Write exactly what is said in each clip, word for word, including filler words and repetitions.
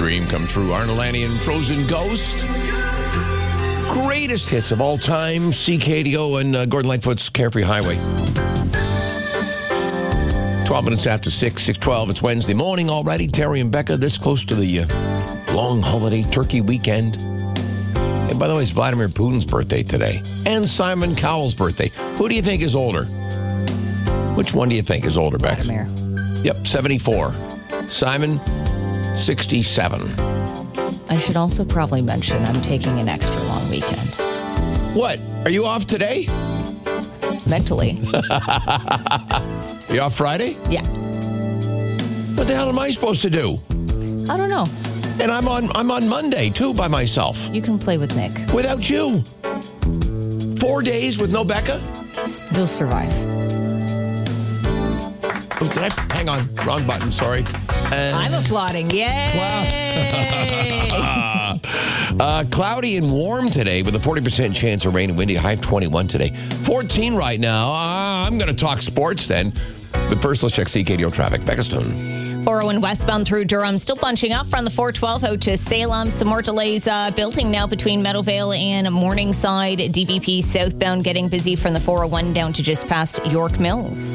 Dream Come True. Arnold Lanny and Frozen Ghost. Greatest hits of all time. C K D O and uh, Gordon Lightfoot's Carefree Highway. twelve minutes after six, six twelve. It's Wednesday morning already. Terry and Becca, this close to the uh, long holiday turkey weekend. And by the way, it's Vladimir Putin's birthday today. And Simon Cowell's birthday. Who do you think is older? Which one do you think is older, Becca? Vladimir. Yep, seventy-four. Simon, sixty-seven. I should also probably mention I'm taking an extra long weekend. What? Are you off today? Mentally. You off Friday? Yeah. What the hell am I supposed to do? I don't know. And I'm on I'm on Monday, too, by myself. You can play with Nick. Without you. Four days with no Becca? You'll survive. Oh, did I? Hang on. Wrong button. Sorry. Uh, I'm applauding. Yay! uh, cloudy and warm today with a forty percent chance of rain and windy. High of twenty-one today. fourteen right now. Uh, I'm going to talk sports then. But first, let's check C K D O traffic. Becca Stone. four oh one westbound through Durham, still bunching up from the four twelve out to Salem. Some more delays uh, building now between Meadowvale and Morningside. D V P southbound getting busy from the four oh one down to just past York Mills.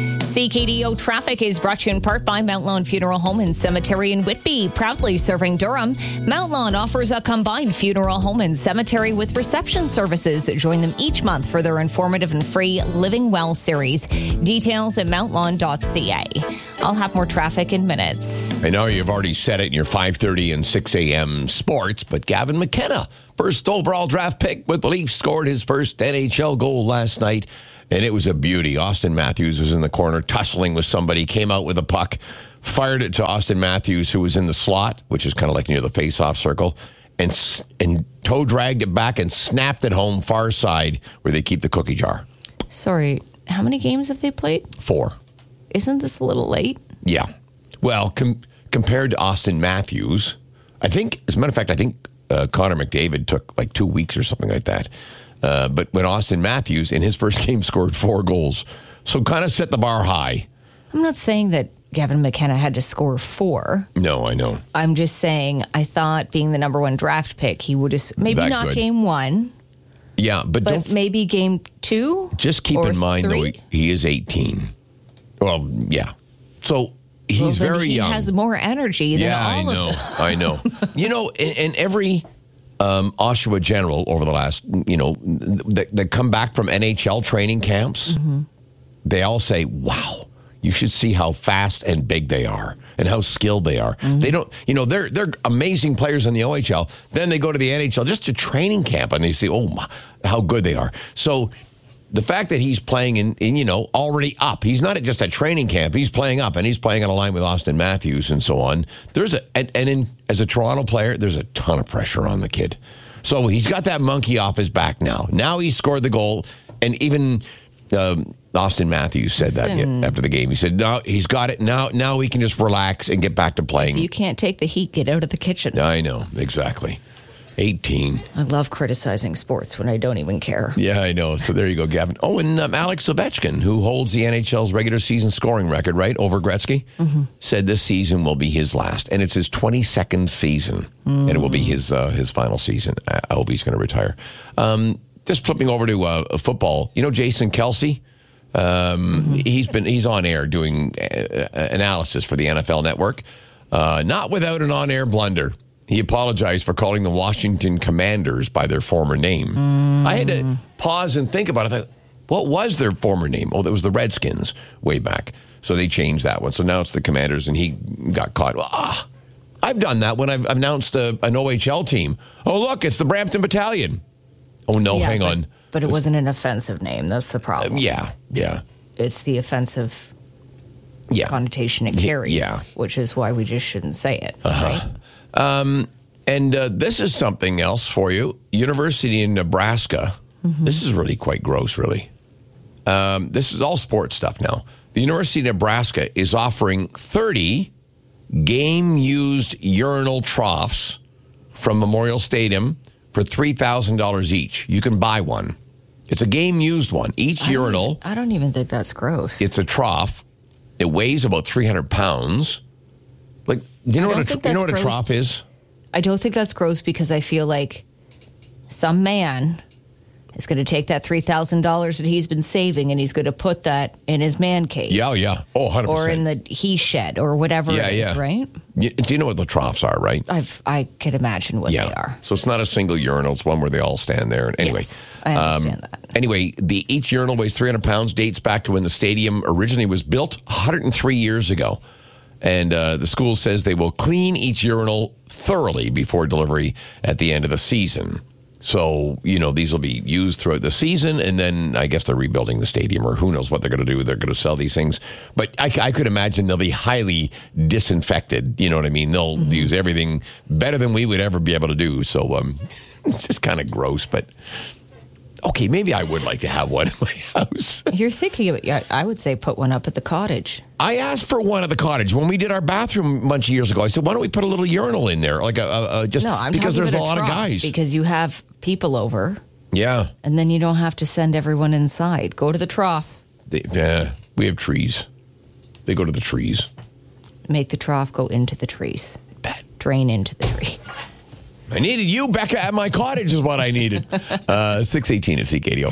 C K D O traffic is brought to you in part by Mount Lawn Funeral Home and Cemetery in Whitby, proudly serving Durham. Mount Lawn offers a combined funeral home and cemetery with reception services. Join them each month for their informative and free Living Well series. Details at mount lawn dot c a. I'll have more traffic in minutes. I know you've already said it in your five thirty and six a.m. sports, but Gavin McKenna, first overall draft pick with the Leafs, scored his first N H L goal last night. And it was a beauty. Austin Matthews was in the corner, tussling with somebody, came out with a puck, fired it to Austin Matthews, who was in the slot, which is kind of like near the face-off circle, and and toe dragged it back and snapped it home far side where they keep the cookie jar. Sorry, how many games have they played? Four. Isn't this a little late? Yeah. Well, com- compared to Austin Matthews, I think, as a matter of fact, I think uh, Connor McDavid took like two weeks or something like that. Uh, but when Austin Matthews, in his first game, scored four goals. So kind of set the bar high. I'm not saying that Gavin McKenna had to score four. No, I know. I'm just saying I thought being the number one draft pick, he would have, maybe That not good. game one. Yeah, but, But don't... maybe game two? Just keep or in mind, three? though, he, he is eighteen. Well, yeah. So he's well, then very he young. He has more energy than yeah, all I know. of them. I know. You know, and, and every um, Oshawa general over the last, you know, that, that come back from N H L training camps, mm-hmm. they all say, wow, you should see how fast and big they are and how skilled they are. Mm-hmm. They don't, you know, they're they're amazing players in the O H L. Then they go to the N H L, just to training camp, and they see, oh, my, how good they are. So the fact that he's playing in, in, you know, already up, he's not at just at training camp, he's playing up, and he's playing on a line with Austin Matthews and so on. There's a, and, and in, as a Toronto player, there's a ton of pressure on the kid. So he's got that monkey off his back now. Now he scored the goal, and even um, Austin Matthews said Listen. that after the game. He said, no, he's got it. Now, now we can just relax and get back to playing. If you can't take the heat, get out of the kitchen. I know, exactly. eighteen. I love criticizing sports when I don't even care. Yeah, I know. So there you go, Gavin. Oh, and um, Alex Ovechkin, who holds the N H L's regular season scoring record, right, over Gretzky, mm-hmm. said this season will be his last. And it's his twenty-second season, mm. and it will be his uh, his final season. I hope he's going to retire. Um, just flipping over to uh, football, you know Jason Kelce? Um, mm-hmm. He's been he's on air doing uh, analysis for the N F L Network, uh, not without an on-air blunder. He apologized for calling the Washington Commanders by their former name. Mm. I had to pause and think about it. I thought, what was their former name? Oh, that was the Redskins way back. So they changed that one. So now it's the Commanders, and he got caught. Well, ah, I've done that when I've announced a, an O H L team. Oh, look, it's the Brampton Battalion. Oh, no, yeah, hang but, on. But it wasn't an offensive name. That's the problem. Um, yeah, yeah. It's the offensive yeah. connotation it carries, yeah. which is why we just shouldn't say it, uh-huh. right? Um, and uh, this is something else for you. University in Nebraska. Mm-hmm. This is really quite gross, really. Um, this is all sports stuff now. The University of Nebraska is offering thirty game-used urinal troughs from Memorial Stadium for three thousand dollars each. You can buy one. It's a game-used one. Each I urinal. Don't, I don't even think that's gross. It's a trough. It weighs about three hundred pounds. Like, do you know I what don't a, think you know that's what a gross. trough is? I don't think that's gross because I feel like some man is going to take that three thousand dollars that he's been saving and he's going to put that in his man cave. Yeah, yeah. Oh, one hundred percent. Or in the he shed or whatever Yeah, it is, yeah. right? You, do you know what the troughs are, right? I've, I could imagine what yeah. they are. So it's not a single urinal. It's one where they all stand there. And anyway, Yes, I understand that. Anyway, the each urinal weighs three hundred pounds, dates back to when the stadium originally was built one hundred three years ago. And uh, the school says they will clean each urinal thoroughly before delivery at the end of the season. So, you know, these will be used throughout the season, and then I guess they're rebuilding the stadium, or who knows what they're going to do. They're going to sell these things. But I, I could imagine they'll be highly disinfected. You know what I mean? They'll mm-hmm. use everything better than we would ever be able to do. So um, it's just kind of gross, but... Okay, maybe I would like to have one in my house. You're thinking of it. Yeah, I would say put one up at the cottage. I asked for one at the cottage when we did our bathroom a bunch of years ago. I said, "Why don't we put a little urinal in there?" Like a, a, a just no, I'm because there's a, a lot trough of guys. Because you have people over. Yeah, and then you don't have to send everyone inside. Go to the trough. They, uh, we have trees. They go to the trees. Make the trough go into the trees. Bad. Drain into the trees. I needed you, Becca, at my cottage is what I needed. Uh, six eighteen at C K D O.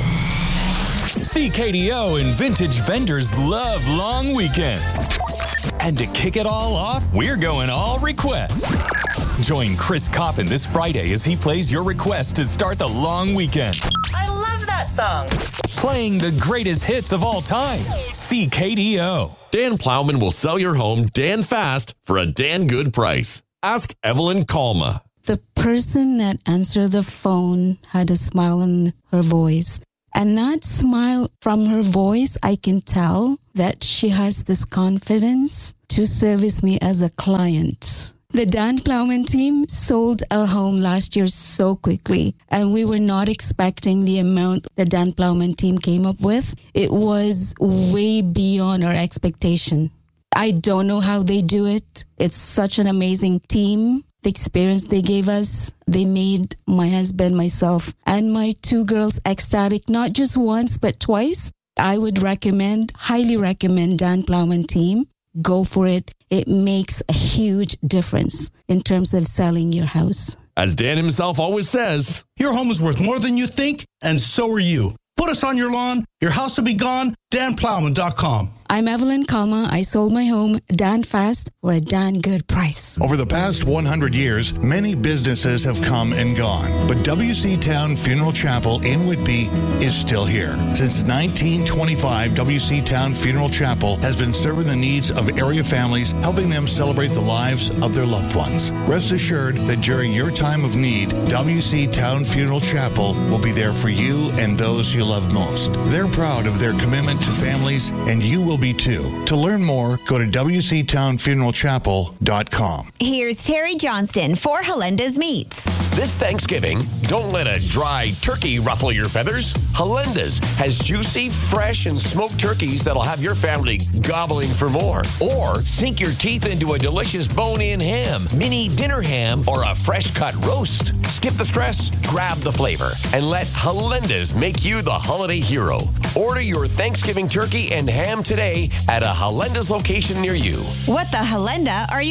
C K D O and Vintage Vendors love long weekends. And to kick it all off, we're going all request. Join Chris Coppin this Friday as he plays your request to start the long weekend. I love that song. Playing the greatest hits of all time. C K D O. Dan Plowman will sell your home Dan fast for a Dan good price. Ask Evelyn Kalma. The person that answered the phone had a smile in her voice. And that smile from her voice, I can tell that she has this confidence to service me as a client. The Dan Plowman team sold our home last year so quickly, and we were not expecting the amount the Dan Plowman team came up with. It was way beyond our expectation. I don't know how they do it. It's such an amazing team. The experience they gave us, they made my husband, myself, and my two girls ecstatic, not just once, but twice. I would recommend, highly recommend Dan Plowman team. Go for it. It makes a huge difference in terms of selling your house. As Dan himself always says, your home is worth more than you think, and so are you. Put us on your lawn. Your house will be gone. Dan Plowman dot com. I'm Evelyn Kalma. I sold my home Dan fast for a Dan good price. Over the past one hundred years, many businesses have come and gone, but W C Town Funeral Chapel in Whitby is still here. Since nineteen twenty-five, W C Town Funeral Chapel has been serving the needs of area families, helping them celebrate the lives of their loved ones. Rest assured that during your time of need, W C Town Funeral Chapel will be there for you and those you love most. They're proud of their commitment to families, and you will be too. To learn more, go to W C Town Funeral Chapel dot com. Here's Terry Johnston for Halenda's Meats. This Thanksgiving, don't let a dry turkey ruffle your feathers. Halenda's has juicy, fresh, and smoked turkeys that'll have your family gobbling for more. Or sink your teeth into a delicious bone-in ham, mini dinner ham, or a fresh-cut roast. Skip the stress, grab the flavor, and let Halenda's make you the holiday hero. Order your Thanksgiving turkey and ham today at a Halenda's location near you. What the Halenda are you